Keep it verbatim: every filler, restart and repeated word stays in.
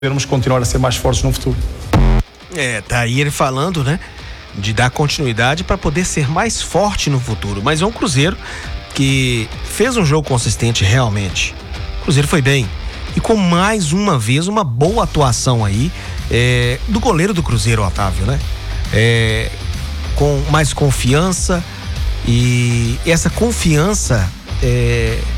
podermos continuar a ser mais fortes no futuro. É, tá aí ele falando, né, de dar continuidade para poder ser mais forte no futuro. Mas é um Cruzeiro que fez um jogo consistente realmente. O Cruzeiro foi bem. E com mais uma vez uma boa atuação aí é, do goleiro do Cruzeiro, Otávio, né? É, com mais confiança, e essa confiança é,